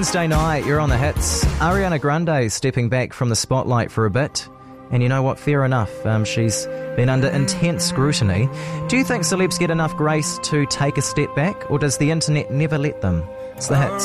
Wednesday night, you're on the hits. Ariana Grande stepping back from the spotlight for a bit. And you know what? Fair enough. She's been under intense scrutiny. Do you think celebs get enough grace to take a step back, or does the internet never let them? It's the hits.